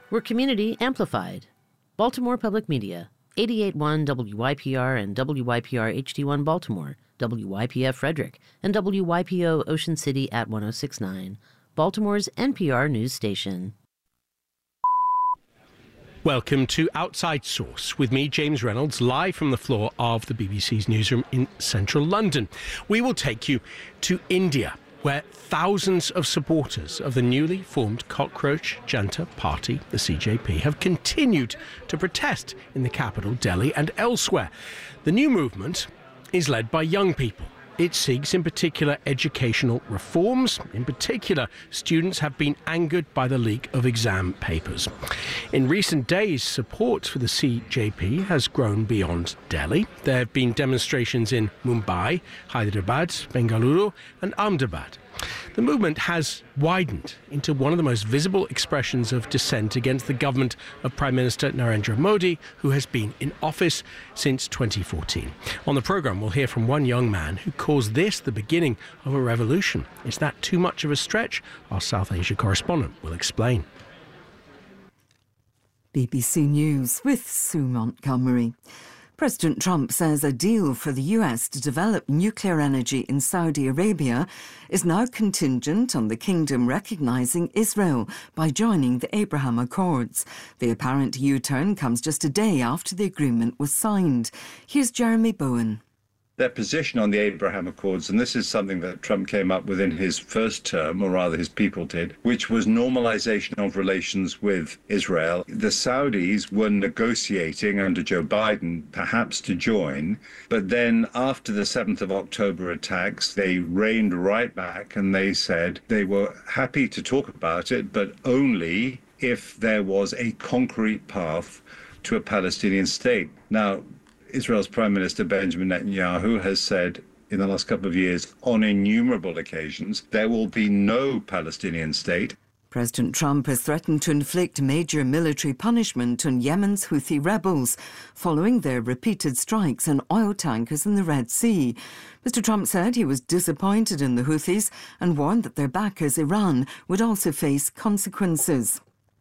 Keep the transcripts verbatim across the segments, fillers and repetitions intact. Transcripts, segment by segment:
We're community amplified. Baltimore Public Media, eighty-eight point one W Y P R and W Y P R H D one Baltimore, W Y P F Frederick, and W Y P O Ocean City at one oh six point nine, Baltimore's N P R news station. Welcome to Outside Source with me, James Reynolds, live from the floor of the B B C's newsroom in central London. We will take you to India, where thousands of supporters of the newly formed Cockroach Janta Party, the C J P, have continued to protest in the capital, Delhi, and elsewhere. The new movement is led by young people. It seeks, in particular, educational reforms. In particular, students have been angered by the leak of exam papers. In recent days, support for the C J P has grown beyond Delhi. There have been demonstrations in Mumbai, Hyderabad, Bengaluru, and Ahmedabad. The movement has widened into one of the most visible expressions of dissent against the government of Prime Minister Narendra Modi, who has been in office since twenty fourteen. On the programme, we'll hear from one young man who calls this the beginning of a revolution. Is that too much of a stretch? Our South Asia correspondent will explain. B B C News with Sue Montgomery. President Trump says a deal for the U S to develop nuclear energy in Saudi Arabia is now contingent on the kingdom recognising Israel by joining the Abraham Accords. The apparent U-turn comes just a day after the agreement was signed. Here's Jeremy Bowen. Their position on the Abraham Accords, and this is something that Trump came up with in his first term, or rather his people did, which was normalization of relations with Israel. The Saudis were negotiating under Joe Biden perhaps to join, but then after the seventh of October attacks, they reined right back and they said they were happy to talk about it, but only if there was a concrete path to a Palestinian state. Now, Israel's Prime Minister Benjamin Netanyahu has said in the last couple of years, on innumerable occasions, there will be no Palestinian state. President Trump has threatened to inflict major military punishment on Yemen's Houthi rebels following their repeated strikes on oil tankers in the Red Sea. Mister Trump said he was disappointed in the Houthis and warned that their backers, Iran, would also face consequences.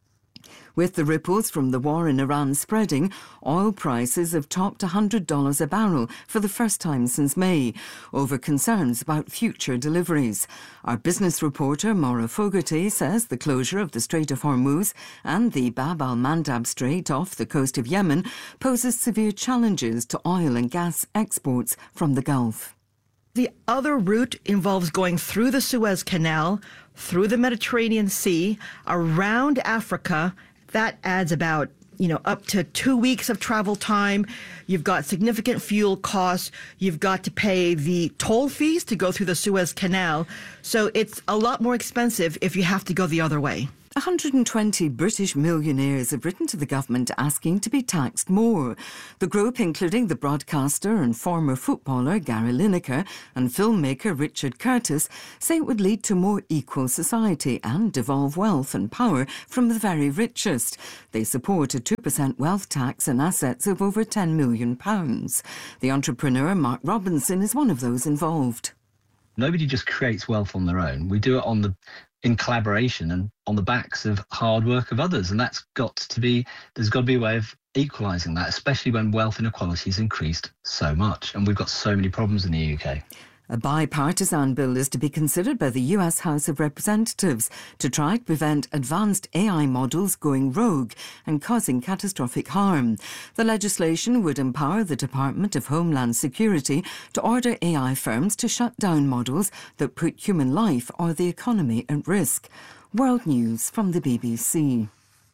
With the ripples from the war in Iran spreading, oil prices have topped one hundred dollars a barrel for the first time since May, over concerns about future deliveries. Our business reporter, Maura Fogarty, says the closure of the Strait of Hormuz and the Bab al-Mandab Strait off the coast of Yemen poses severe challenges to oil and gas exports from the Gulf. The other route involves going through the Suez Canal, through the Mediterranean Sea, around Africa. That adds about, you know, up to two weeks of travel time. You've got significant fuel costs. You've got to pay the toll fees to go through the Suez Canal. So it's a lot more expensive if you have to go the other way. one hundred twenty British millionaires have written to the government asking to be taxed more. The group, including the broadcaster and former footballer Gary Lineker and filmmaker Richard Curtis, say it would lead to more equal society and devolve wealth and power from the very richest. They support a two percent wealth tax on assets of over ten million pounds. The entrepreneur Mark Robinson is one of those involved. Nobody just creates wealth on their own. We do it on the in collaboration and on the backs of hard work of others. And that's got to be, there's got to be a way of equalising that, especially when wealth inequality has increased so much. And we've got so many problems in the U K. A bipartisan bill is to be considered by the U S House of Representatives to try to prevent advanced A I models going rogue and causing catastrophic harm. The legislation would empower the Department of Homeland Security to order A I firms to shut down models that put human life or the economy at risk. World News from the B B C.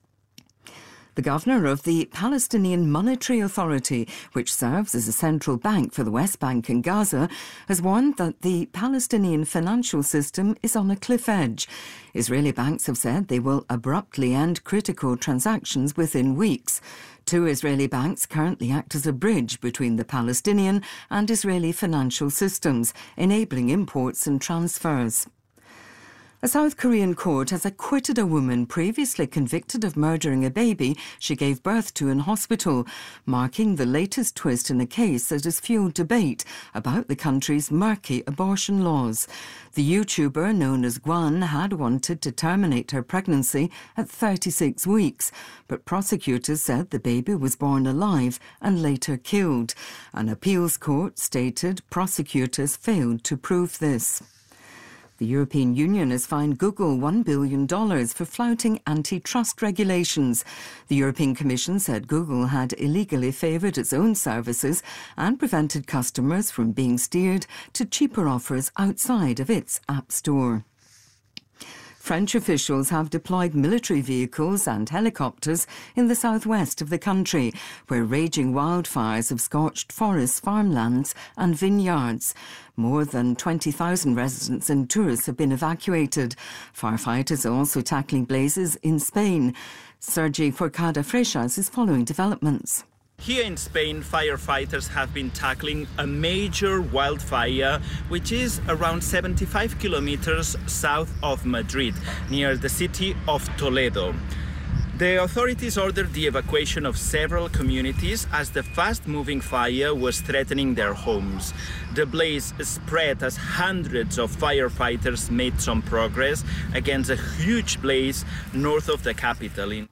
The governor of the Palestinian Monetary Authority, which serves as a central bank for the West Bank and Gaza, has warned that the Palestinian financial system is on a cliff edge. Israeli banks have said they will abruptly end critical transactions within weeks. Two Israeli banks currently act as a bridge between the Palestinian and Israeli financial systems, enabling imports and transfers. A South Korean court has acquitted a woman previously convicted of murdering a baby she gave birth to in hospital, marking the latest twist in a case that has fueled debate about the country's murky abortion laws. The YouTuber known as Gwan had wanted to terminate her pregnancy at thirty-six weeks, but prosecutors said the baby was born alive and later killed. An appeals court stated prosecutors failed to prove this. The European Union has fined Google one billion dollars for flouting antitrust regulations. The European Commission said Google had illegally favoured its own services and prevented customers from being steered to cheaper offers outside of its App Store. French officials have deployed military vehicles and helicopters in the southwest of the country, where raging wildfires have scorched forests, farmlands and vineyards. More than twenty thousand residents and tourists have been evacuated. Firefighters are also tackling blazes in Spain. Sergi Forcada Freixas is following developments. Here in Spain, firefighters have been tackling a major wildfire, which is around seventy-five kilometers south of Madrid, near the city of Toledo. The authorities ordered the evacuation of several communities as the fast-moving fire was threatening their homes. The blaze spread as hundreds of firefighters made some progress against a huge blaze north of the capital.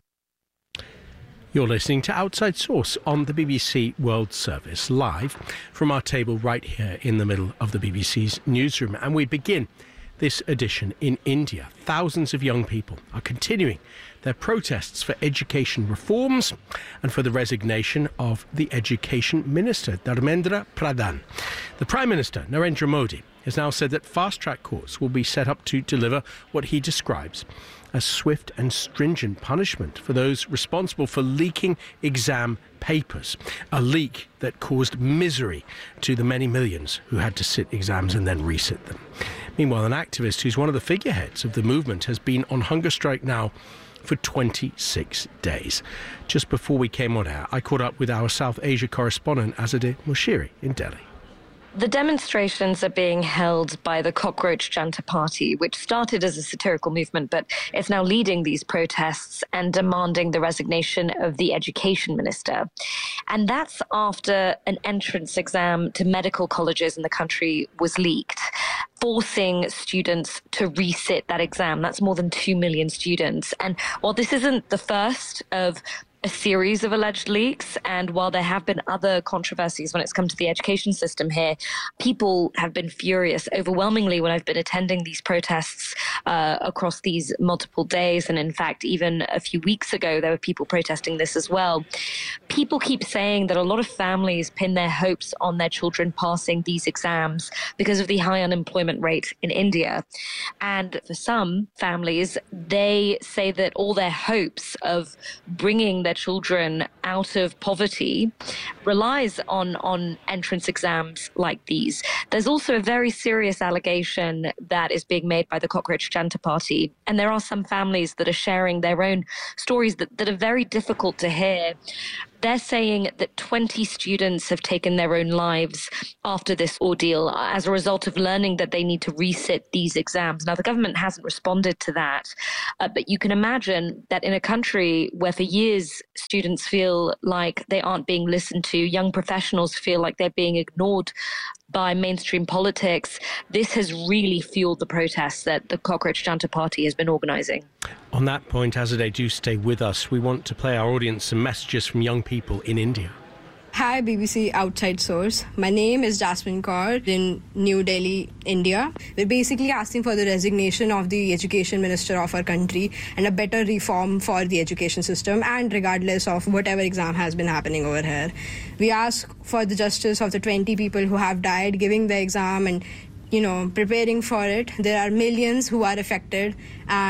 You're listening to Outside Source on the B B C World Service, live from our table right here in the middle of the B B C's newsroom. And we begin this edition in India. Thousands of young people are continuing their protests for education reforms and for the resignation of the Education Minister, Dharmendra Pradhan. The Prime Minister, Narendra Modi, has now said that fast-track courts will be set up to deliver what he describes as swift and stringent punishment for those responsible for leaking exam papers, a leak that caused misery to the many millions who had to sit exams and then resit them. Meanwhile, an activist who's one of the figureheads of the movement has been on hunger strike now for twenty-six days. Just before we came on air, I caught up with our South Asia correspondent Azadeh Moshiri in Delhi. The demonstrations are being held by the Cockroach Janta Party, which started as a satirical movement, but is now leading these protests and demanding the resignation of the education minister. And that's after an entrance exam to medical colleges in the country was leaked, forcing students to resit that exam. That's more than two million students. And while this isn't the first of a series of alleged leaks, and while there have been other controversies when it's come to the education system here, people have been furious overwhelmingly when I've been attending these protests uh, across these multiple days. And in fact, even a few weeks ago, there were people protesting this as well. People keep saying that a lot of families pin their hopes on their children passing these exams because of the high unemployment rate in India. And for some families, they say that all their hopes of bringing their children out of poverty relies on, on entrance exams like these. There's also a very serious allegation that is being made by the Cockroach Janta Party, and there are some families that are sharing their own stories that, that are very difficult to hear. They're saying that twenty students have taken their own lives after this ordeal as a result of learning that they need to resit these exams. Now, the government hasn't responded to that, uh, but you can imagine that in a country where for years students feel like they aren't being listened to, young professionals feel like they're being ignored by mainstream politics, this has really fueled the protests that the Cockroach Janta Party has been organising. On that point, Azadeh, do stay with us. We want to play our audience some messages from young people in India. Hi, B B C Outside Source. My name is Jasmine Kaur in New Delhi, India. We're basically asking for the resignation of the education minister of our country and a better reform for the education system, and regardless of whatever exam has been happening over here. We ask for the justice of the twenty people who have died giving the exam and, you know, preparing for it. There are millions who are affected, and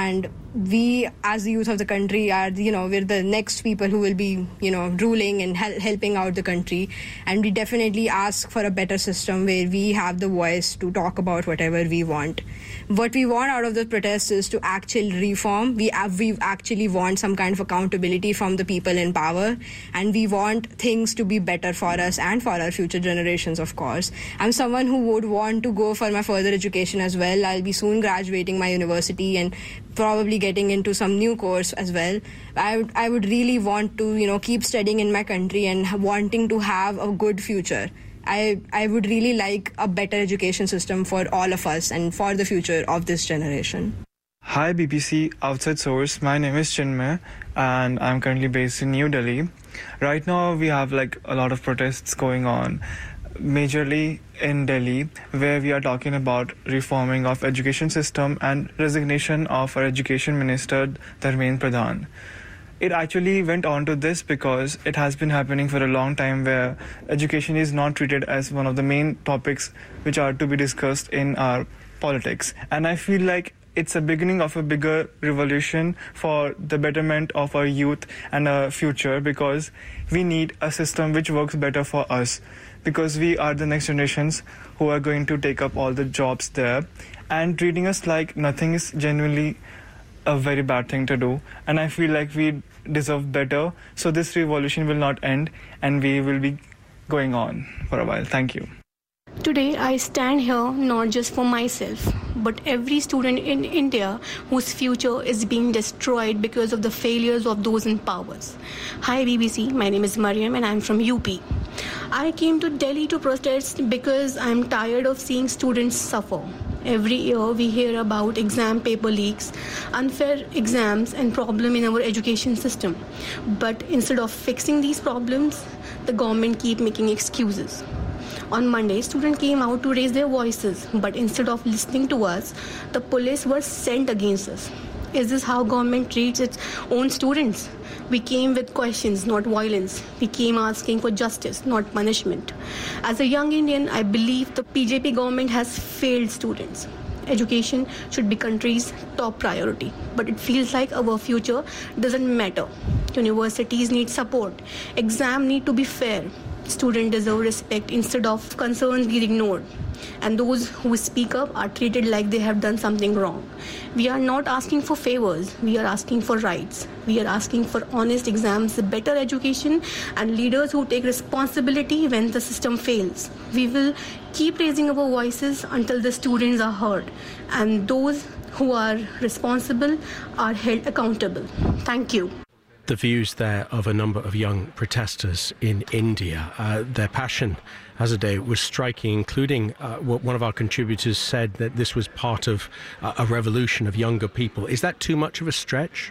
we as the youth of the country are, you know, we're the next people who will be, you know, ruling and hel- helping out the country. And we definitely ask for a better system where we have the voice to talk about whatever we want. What we want out of the protest is to actual reform. We have, we actually want some kind of accountability from the people in power. And we want things to be better for us and for our future generations, of course. I'm someone who would want to go for my further education as well. I'll be soon graduating my university and probably getting into some new course as well. I would, I would really want to, you know, keep studying in my country and wanting to have a good future. I, I would really like a better education system for all of us and for the future of this generation. Hi B B C Outside Source, my name is Chinmay and I'm currently based in New Delhi. Right now we have like a lot of protests going on, majorly in Delhi, where we are talking about reforming of education system and resignation of our education minister Dharmendra Pradhan. It actually went on to this because it has been happening for a long time where education is not treated as one of the main topics which are to be discussed in our politics. And I feel like it's a beginning of a bigger revolution for the betterment of our youth and our future, because we need a system which works better for us, because we are the next generations who are going to take up all the jobs there, and treating us like nothing is genuinely a very bad thing to do. And I feel like we deserve better, so this revolution will not end and we will be going on for a while. Thank you. Today I stand here not just for myself, but every student in India whose future is being destroyed because of the failures of those in power. Hi B B C, my name is Mariam and I'm from U P. I came to Delhi to protest because I'm tired of seeing students suffer. Every year we hear about exam paper leaks, unfair exams and problem in our education system. But instead of fixing these problems, the government keep making excuses. On Monday, students came out to raise their voices, but instead of listening to us, the police were sent against us. Is this how government treats its own students? We came with questions, not violence. We came asking for justice, not punishment. As a young Indian, I believe the B J P government has failed students. Education should be country's top priority, but it feels like our future doesn't matter. Universities need support. Exams need to be fair. Students deserve respect instead of concerns being ignored. And those who speak up are treated like they have done something wrong. We are not asking for favors. We are asking for rights. We are asking for honest exams, better education, and leaders who take responsibility when the system fails. We will keep raising our voices until the students are heard, and those who are responsible are held accountable. Thank you. The views there of a number of young protesters in India. Uh, their passion as a day was striking, including uh, what one of our contributors said, that this was part of uh, a revolution of younger people. Is that too much of a stretch?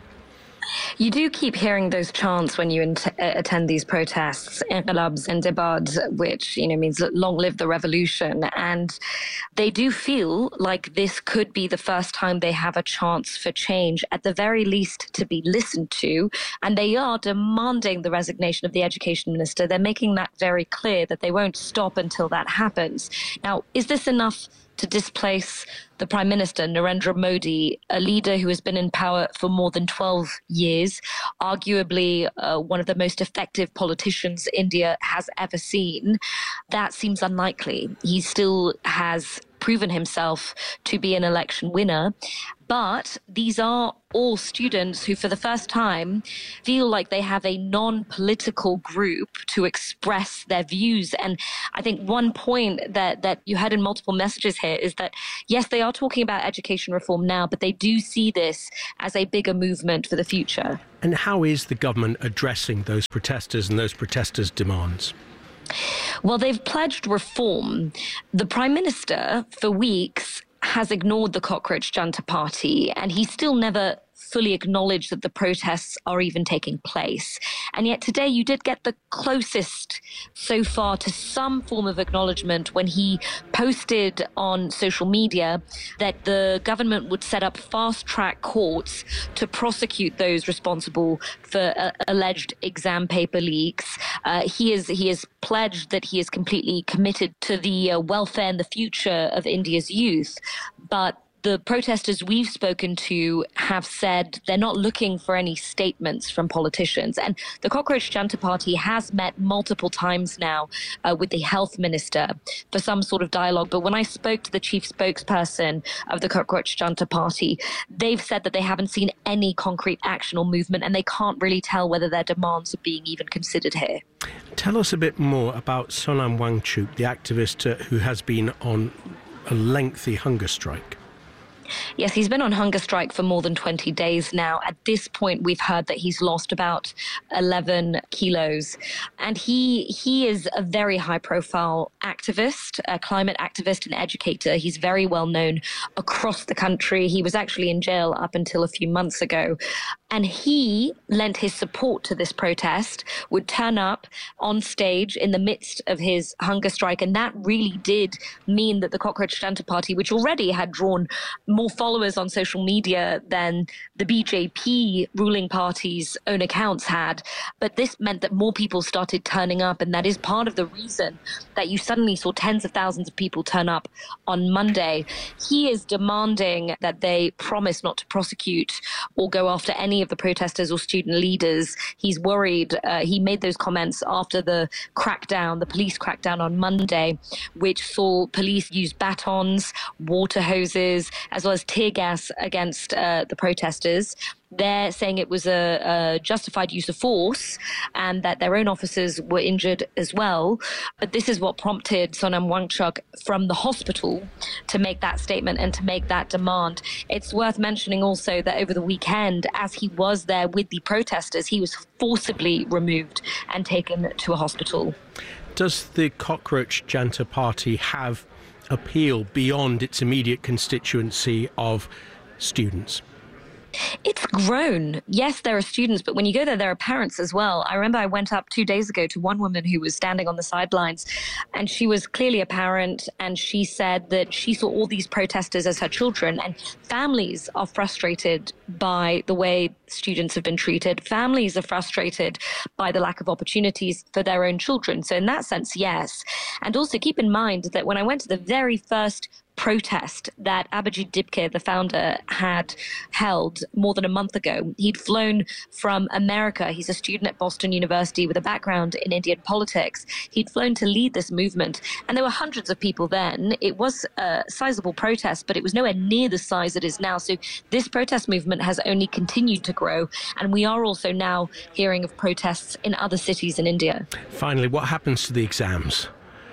You do keep hearing those chants when you int- attend these protests, inqilabs and debad, which, you know, means long live the revolution. And they do feel like this could be the first time they have a chance for change, at the very least to be listened to. And they are demanding the resignation of the education minister. They're making that very clear, that they won't stop until that happens. Now, is this enough to displace the Prime Minister, Narendra Modi, a leader who has been in power for more than twelve years, arguably uh, one of the most effective politicians India has ever seen? That seems unlikely. He still has proven himself to be an election winner. But these are all students who, for the first time, feel like they have a non-political group to express their views. And I think one point that, that you had in multiple messages here is that, yes, they are talking about education reform now, but they do see this as a bigger movement for the future. And how is the government addressing those protesters and those protesters' demands? Well, they've pledged reform. The Prime Minister, for weeks, has ignored the Cockroach Janta Party, and he still never fully acknowledged that the protests are even taking place. And yet today you did get the closest so far to some form of acknowledgement when he posted on social media that the government would set up fast-track courts to prosecute those responsible for uh, alleged exam paper leaks. Uh, he is he has pledged that he is completely committed to the uh, welfare and the future of India's youth. But the protesters we've spoken to have said they're not looking for any statements from politicians. And the Cockroach Janta Party has met multiple times now uh, with the health minister for some sort of dialogue. But when I spoke to the chief spokesperson of the Cockroach Janta Party, they've said that they haven't seen any concrete action or movement, and they can't really tell whether their demands are being even considered here. Tell us a bit more about Sonam Wangchuk, the activist uh, who has been on a lengthy hunger strike. Yes, he's been on hunger strike for more than twenty days now. At this point, we've heard that he's lost about eleven kilos. And he he is a very high-profile activist, a climate activist and educator. He's very well known across the country. He was actually in jail up until a few months ago. And he lent his support to this protest, would turn up on stage in the midst of his hunger strike. And that really did mean that the Cockroach Janta Party, which already had drawn more followers on social media than the B J P ruling party's own accounts had. But this meant that more people started turning up. And that is part of the reason that you suddenly saw tens of thousands of people turn up on Monday. He is demanding that they promise not to prosecute or go after any of the protesters or student leaders. He's worried. Uh, he made those comments after the crackdown, the police crackdown on Monday, which saw police use batons, water hoses, as well as tear gas against uh, the protesters. They're saying it was a, a justified use of force and that their own officers were injured as well. But this is what prompted Sonam Wangchuk from the hospital to make that statement and to make that demand. It's worth mentioning also that over the weekend, as he was there with the protesters, he was forcibly removed and taken to a hospital. Does the Cockroach Janta Party have appeal beyond its immediate constituency of students? It's grown. Yes, there are students, but when you go there, there are parents as well. I remember I went up two days ago to one woman who was standing on the sidelines, and she was clearly a parent, and she said that she saw all these protesters as her children, and families are frustrated by the way students have been treated. Families are frustrated by the lack of opportunities for their own children. So in that sense, yes. And also keep in mind that when I went to the very first protest that Abhijit Dipke, the founder, had held more than a month ago. He'd flown from America. He's a student at Boston University with a background in Indian politics. He'd flown to lead this movement, and there were hundreds of people then. It was a sizable protest, but it was nowhere near the size it is now. So this protest movement has only continued to grow, and we are also now hearing of protests in other cities in India. Finally, what happens to the exams?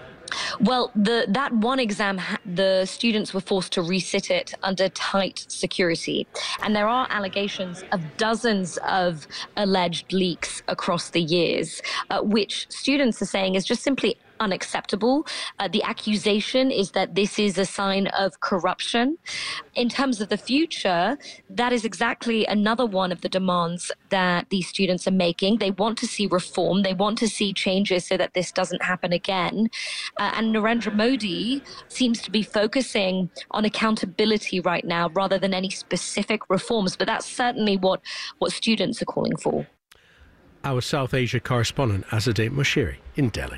Well, the, that one exam, the students were forced to resit it under tight security. And there are allegations of dozens of alleged leaks across the years, uh, which students are saying is just simply unacceptable. Uh, the accusation is that this is a sign of corruption. In terms of the future, that is exactly another one of the demands that these students are making. They want to see reform. They want to see changes so that this doesn't happen again. Uh, and Narendra Modi seems to be focusing on accountability right now rather than any specific reforms. But that's certainly what, what students are calling for. Our South Asia correspondent, Azadeh Moshiri, in Delhi.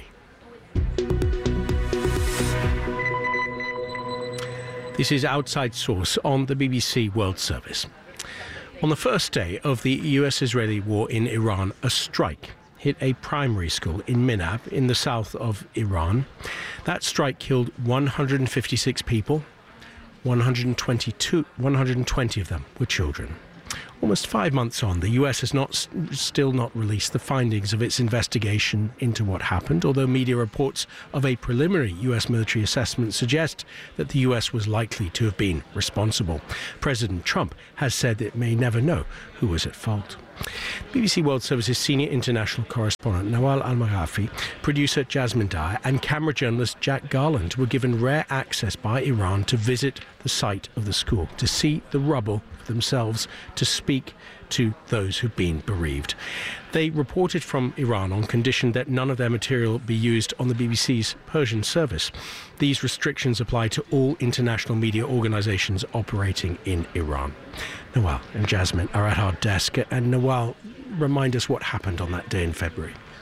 This is Outside Source on the B B C World Service. On the first day of the U S-Israeli war in Iran, a strike hit a primary school in Minab in the south of Iran. That strike killed one hundred fifty-six people. one hundred twenty-two, one hundred twenty of them were children. Almost five months on, the U S has not still not released the findings of its investigation into what happened, although media reports of a preliminary U S military assessment suggest that the U S was likely to have been responsible. President Trump has said it may never know who was at fault. B B C World Service's senior international correspondent Nawal Al-Maghafi, producer Jasmine Dyer and camera journalist Jack Garland were given rare access by Iran to visit the site of the school, to see the rubble for themselves, to speak to those who've been bereaved. They reported from Iran on condition that none of their material be used on the B B C's Persian service. These restrictions apply to all international media organizations operating in Iran. Nawal and Jasmine are at our desk, and Nawal, remind us what happened on that day in February.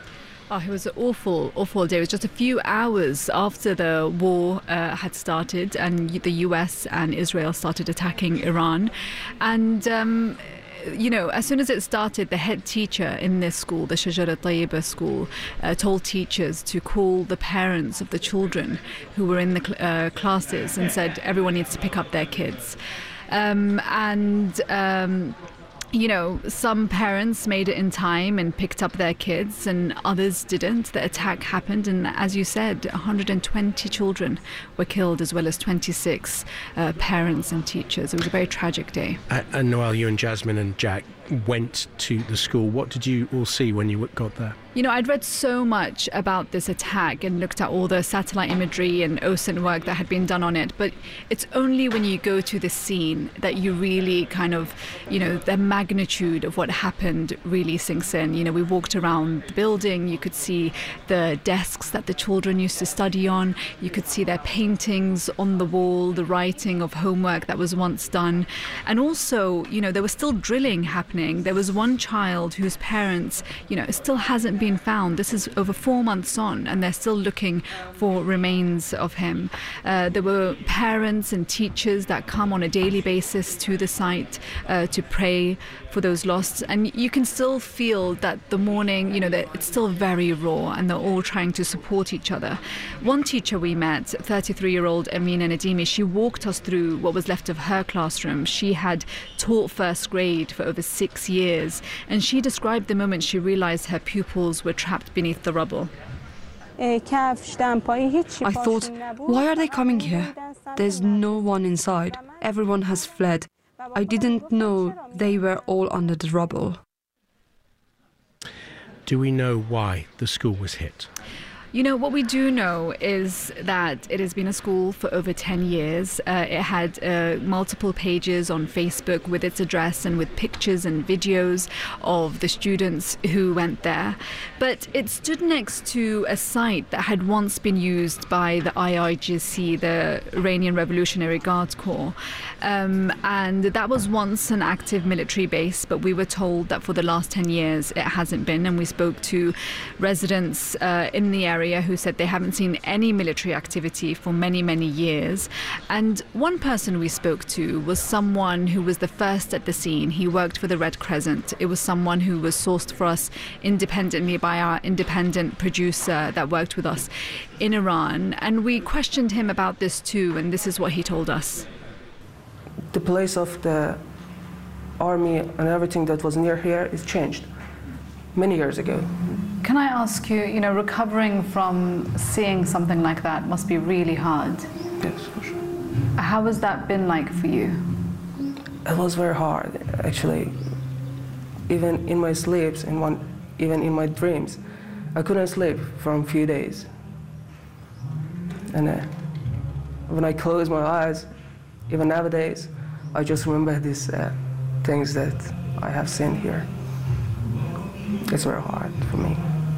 Oh, it was an awful, awful day. It was just a few hours after the war uh, had started and the U S and Israel started attacking Iran. And, um, you know, as soon as it started, the head teacher in this school, the Shajara Tayyiba school, uh, told teachers to call the parents of the children who were in the cl- uh, classes and said everyone needs to pick up their kids. Um, and... Um, You know, some parents made it in time and picked up their kids and others didn't. The attack happened and, as you said, one hundred twenty children were killed as well as twenty-six uh, parents and teachers. It was a very tragic day. Uh, and Noelle, you and Jasmine and Jack went to the school. What did you all see when you got there? You know, I'd read so much about this attack and looked at all the satellite imagery and O S I N work that had been done on it, but it's only when you go to the scene that you really kind of, you know, the magnitude of what happened really sinks in. You know, we walked around the building, you could see the desks that the children used to study on, you could see their paintings on the wall, the writing of homework that was once done, and also, you know, there was still drilling happening. There was one child whose parents, you know, still hasn't been been found. This is over four months on and they're still looking for remains of him. Uh, there were parents and teachers that come on a daily basis to the site uh, to pray for those lost, and you can still feel that the mourning, you know, that it's still very raw and they're all trying to support each other. One teacher we met, thirty-three-year-old Amina Nadimi, she walked us through what was left of her classroom. She had taught first grade for over six years and she described the moment she realized her pupils were trapped beneath the rubble. I thought, why are they coming here? There's no one inside. Everyone has fled. I didn't know they were all under the rubble. Do we know why the school was hit? You know, what we do know is that it has been a school for over ten years. Uh, it had uh, multiple pages on Facebook with its address and with pictures and videos of the students who went there. But it stood next to a site that had once been used by the I R G C, the Iranian Revolutionary Guard Corps. Um, and that was once an active military base, but we were told that for the last ten years it hasn't been. And we spoke to residents uh, in the area who said they haven't seen any military activity for many, many years. And one person we spoke to was someone who was the first at the scene. He worked for the Red Crescent. It was someone who was sourced for us independently by our independent producer that worked with us in Iran. And we questioned him about this too, and this is what he told us. The place of the army and everything that was near here is changed many years ago. Can I ask you, you know, recovering from seeing something like that must be really hard. Yes, for sure. How has that been like for you? It was very hard, actually. Even in my sleeps, in one, even in my dreams, I couldn't sleep for a few days. And uh, when I close my eyes, even nowadays, I just remember these uh, things that I have seen here. It's very hard for me.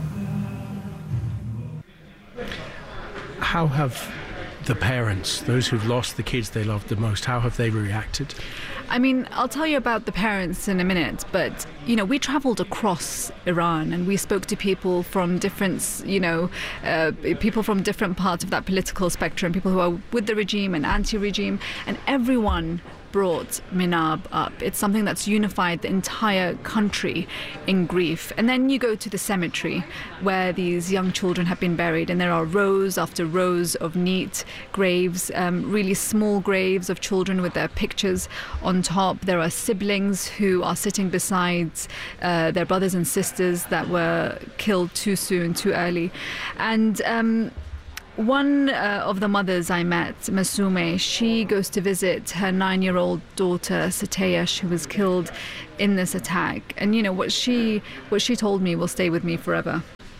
How have the parents, those who've lost the kids they loved the most, how have they reacted? I mean, I'll tell you about the parents in a minute, but, you know, we traveled across Iran and we spoke to people from different, you know, uh, people from different parts of that political spectrum, people who are with the regime and anti-regime, and everyone brought Minab up. It's something that's unified the entire country in grief. And then you go to the cemetery where these young children have been buried, and there are rows after rows of neat graves, um, really small graves of children with their pictures on top. There are siblings who are sitting beside uh, their brothers and sisters that were killed too soon, too early. And um, One uh, of the mothers I met, Masume, she goes to visit her nine-year-old daughter, Sateyash, who was killed in this attack. And, you know, what she what she told me will stay with me forever.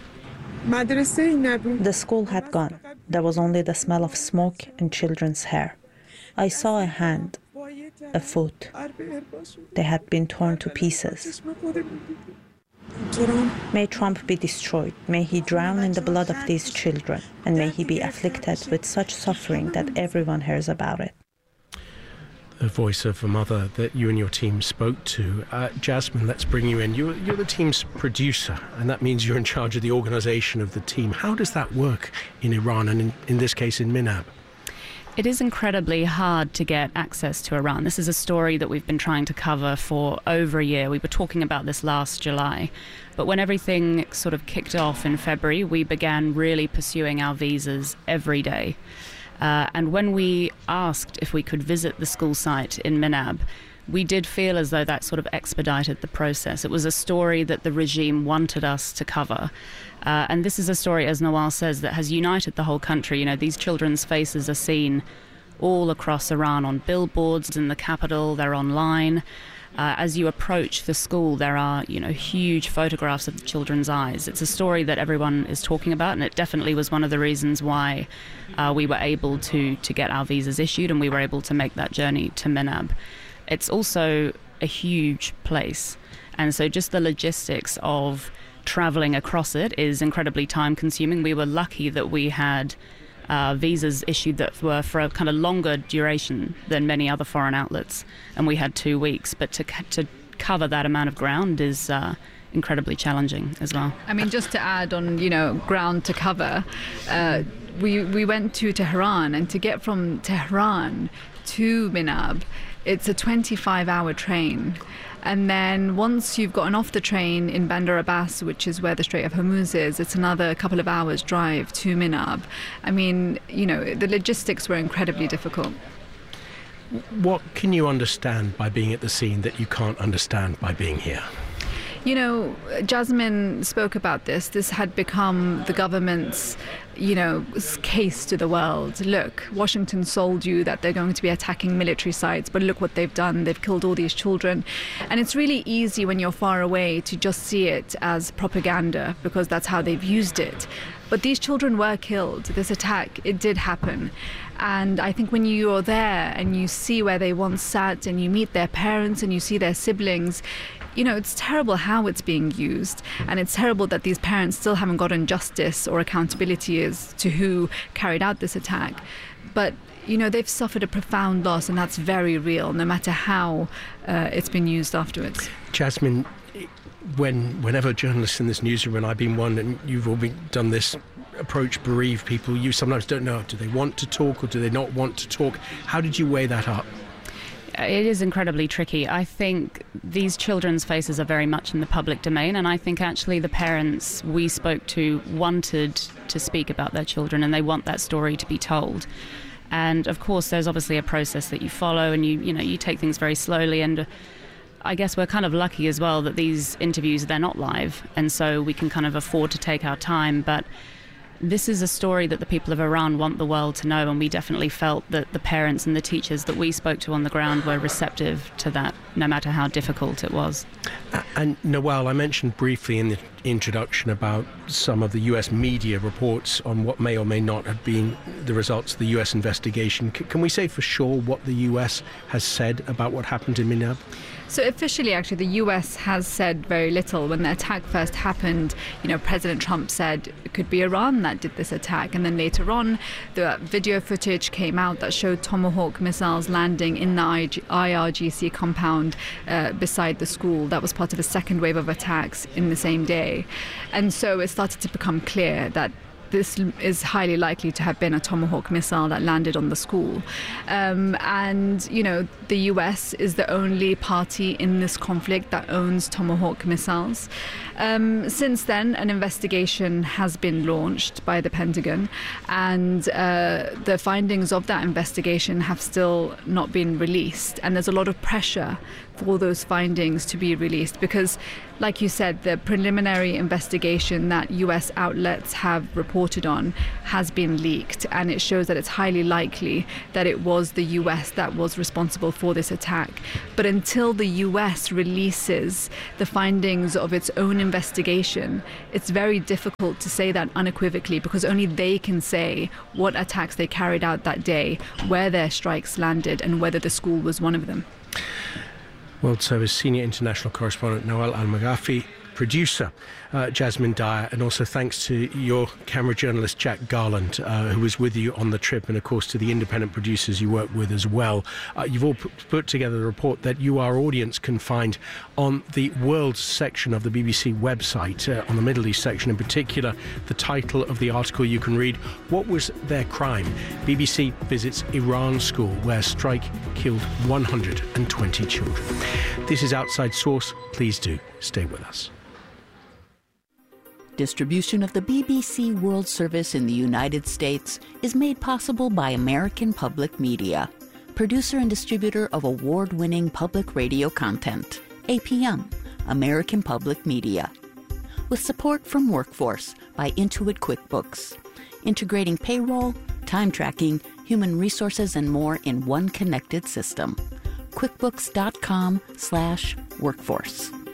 The school had gone. There was only the smell of smoke and children's hair. I saw a hand, a foot. They had been torn to pieces. May Trump be destroyed. May he drown in the blood of these children, and may he be afflicted with such suffering that everyone hears about it. the voice of a mother that you and your team spoke to. Uh, Jasmine, let's bring you in. You're, you're the team's producer, and that means you're in charge of the organisation of the team. How does that work in Iran, and in, in this case in Minab? It is incredibly hard to get access to Iran. This is a story that we've been trying to cover for over a year. We were talking about this last July. But when everything sort of kicked off in February, we began really pursuing our visas every day. Uh, and when we asked if we could visit the school site in Minab, we did feel as though that sort of expedited the process. It was a story that the regime wanted us to cover. Uh, and this is a story, as Nawal says, that has united the whole country. You know, these children's faces are seen all across Iran on billboards in the capital, they're online. Uh, as you approach the school, there are, you know, huge photographs of the children's eyes. It's a story that everyone is talking about, and it definitely was one of the reasons why uh, we were able to, to get our visas issued and we were able to make that journey to Minab. It's also a huge place, and so just the logistics of traveling across it is incredibly time-consuming. We were lucky that we had Uh, visas issued that were for a kind of longer duration than many other foreign outlets, and we had two weeks. But to to cover that amount of ground is uh, incredibly challenging as well. I mean, just to add on, you know, ground to cover, uh, we we went to Tehran, and to get from Tehran to Minab, it's a twenty-five hour train. And then once you've gotten off the train in Bandar Abbas, which is where the Strait of Hormuz is, it's another couple of hours drive to Minab. I mean, you know, the logistics were incredibly difficult. What can you understand by being at the scene that you can't understand by being here? You know, Jasmine spoke about this. This had become the government's, you know, case to the world. Look, Washington sold you that they're going to be attacking military sites, but look what they've done. They've killed all these children. And it's really easy when you're far away to just see it as propaganda, because that's how they've used it. But these children were killed. This attack, it did happen. And I think when you're there and you see where they once sat and you meet their parents and you see their siblings, you know, it's terrible how it's being used, and it's terrible that these parents still haven't gotten justice or accountability as to who carried out this attack. But, you know, they've suffered a profound loss, and that's very real, no matter how uh, it's been used afterwards. Jasmine, when whenever journalists in this newsroom, and I've been one, and you've all been, done this, approach bereaved people, you sometimes don't know, do they want to talk or do they not want to talk? How did you weigh that up? It is incredibly tricky. I think these children's faces are very much in the public domain, and I think actually the parents we spoke to wanted to speak about their children, and they want that story to be told. And of course there's obviously a process that you follow, and you you know you take things very slowly, and I guess we're kind of lucky as well that these interviews, they're not live, and so we can kind of afford to take our time. But this is a story that the people of Iran want the world to know, and we definitely felt that the parents and the teachers that we spoke to on the ground were receptive to that, no matter how difficult it was. And Nawal, I mentioned briefly in the introduction about some of the U S media reports on what may or may not have been the results of the U S investigation. C- can we say for sure what the U S has said about what happened in Minab? So officially, actually, the U S has said very little. When the attack first happened, you know, President Trump said it could be Iran that did this attack. And then later on, the video footage came out that showed Tomahawk missiles landing in the I R G C compound uh, beside the school. That was part of a second wave of attacks in the same day. And so it started to become clear that this is highly likely to have been a Tomahawk missile that landed on the school. Um, and, you know, the U S is the only party in this conflict that owns Tomahawk missiles. Um, since then, an investigation has been launched by the Pentagon, and uh, the findings of that investigation have still not been released. And there's a lot of pressure for those findings to be released because, like you said, the preliminary investigation that U S outlets have reported on has been leaked, and it shows that it's highly likely that it was the U S that was responsible for this attack. But until the U S releases the findings of its own investigation, it's very difficult to say that unequivocally, because only they can say what attacks they carried out that day, where their strikes landed, and whether the school was one of them. World Service Senior International Correspondent Nawal Al-Maghafi, producer, uh, Jasmine Dyer, and also thanks to your camera journalist, Jack Garland, uh, who was with you on the trip, and of course to the independent producers you work with as well. Uh, you've all put, put together a report that you, our audience, can find on the World section of the B B C website, uh, on the Middle East section in particular. The title of the article you can read, What Was Their Crime? B B C visits Iran school where strike killed one hundred twenty children. This is Outside Source. Please do stay with us. Distribution of the B B C World Service in the United States is made possible by American Public Media, producer and distributor of award-winning public radio content. A P M, American Public Media. With support from Workforce by Intuit QuickBooks, integrating payroll, time tracking, human resources, and more in one connected system. QuickBooks.com slash workforce.